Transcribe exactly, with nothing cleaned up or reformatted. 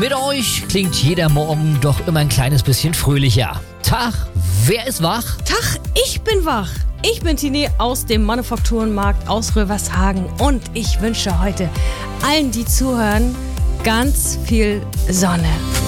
Mit euch klingt jeder Morgen doch immer ein kleines bisschen fröhlicher. Tag, wer ist wach? Tag, ich bin wach. Ich bin Tine aus dem Manufakturenmarkt aus Rövershagen und ich wünsche heute allen, die zuhören, ganz viel Sonne.